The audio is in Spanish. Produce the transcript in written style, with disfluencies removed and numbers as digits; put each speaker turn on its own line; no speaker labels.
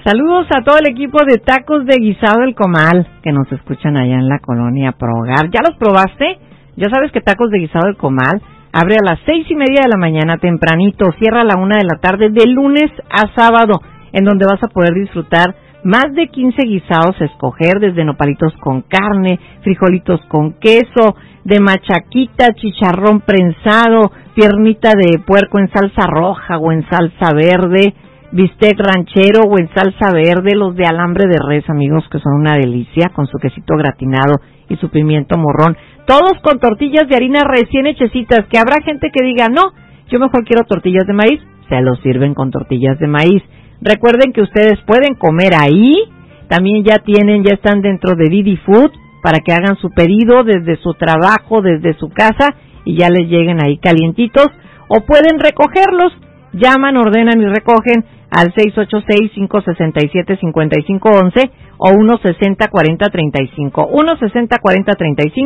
Saludos a todo el equipo de Tacos de Guisado El Comal que nos escuchan allá en la colonia Progar. ¿Ya los probaste? Ya sabes que Tacos de Guisado El Comal abre a las 6:30 de la mañana tempranito, cierra a la 1 de la tarde de lunes a sábado, en donde vas a poder disfrutar más de 15 guisados a escoger, desde nopalitos con carne, frijolitos con queso, de machaquita, chicharrón prensado, piernita de puerco en salsa roja o en salsa verde, bistec ranchero o en salsa verde, los de alambre de res, amigos, que son una delicia, con su quesito gratinado y su pimiento morrón, todos con tortillas de harina recién hechecitas, que habrá gente que diga, no, yo mejor quiero tortillas de maíz, se los sirven con tortillas de maíz. Recuerden que ustedes pueden comer ahí, también ya están dentro de Didi Food, para que hagan su pedido desde su trabajo, desde su casa, y ya les lleguen ahí calientitos, o pueden recogerlos, llaman, ordenan y recogen al 686-567-5511 o 160-4035, 160-4035.